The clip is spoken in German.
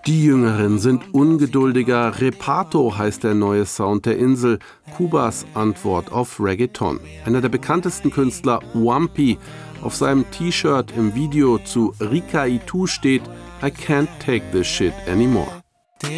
Die Jüngeren sind ungeduldiger. Reparto heißt der neue Sound der Insel, Kubas Antwort auf Reggaeton. Einer der bekanntesten Künstler, Wampi, auf seinem T-Shirt im Video zu Rika Itu steht I can't take this shit anymore.